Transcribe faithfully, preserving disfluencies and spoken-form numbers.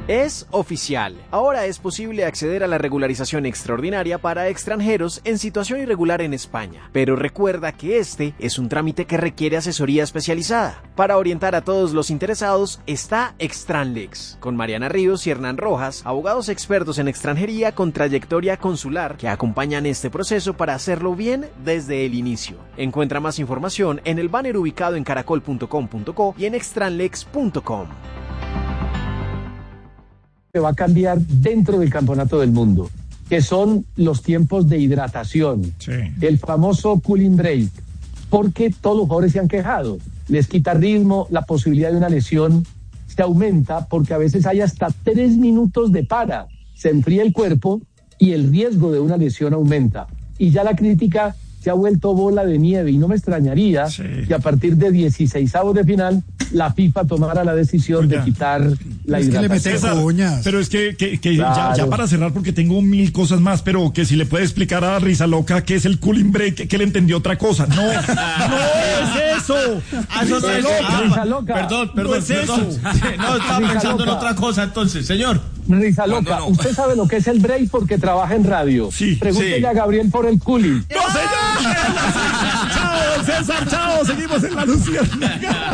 Es oficial. Ahora es posible acceder a la regularización extraordinaria para extranjeros en situación irregular en España. Pero recuerda que este es un trámite que requiere asesoría especializada. Para orientar a todos los interesados está Extranlex, con Mariana Ríos y Hernán Rojas, abogados expertos en extranjería con trayectoria consular que acompañan este proceso para hacerlo bien desde el inicio. Encuentra más información en el banner ubicado en caracol punto com punto co y en extranlex punto com. Va a cambiar dentro del Campeonato del Mundo, que son los tiempos de hidratación, sí. El famoso cooling break, porque todos los jugadores se han quejado, les quita ritmo, la posibilidad de una lesión se aumenta porque a veces hay hasta tres minutos de para, se enfría el cuerpo y el riesgo de una lesión aumenta, y ya la crítica se ha vuelto bola de nieve, y no me extrañaría sí. que a partir de dieciseisavos de final la FIFA tomara la decisión Oiga, de quitar la es hidratación. Que le mete coñas. Pero es que, que, que claro. ya, ya para cerrar, porque tengo mil cosas más, pero que si le puede explicar a Risa Loca qué es el cooling break, que, que le entendió otra cosa. No, no es eso. Ah, eso no es ah, Risa Loca. Perdón, perdón, no es perdón. eso. No, estaba Risa pensando Loca. en otra cosa entonces, señor. Risa Loca, no? Usted sabe lo que es el break porque trabaja en radio. Sí. Pregúntele sí. a Gabriel por el cooling. ¡No, señor! ¡Chao, César! ¡Chao! Seguimos en La Luciérnaga.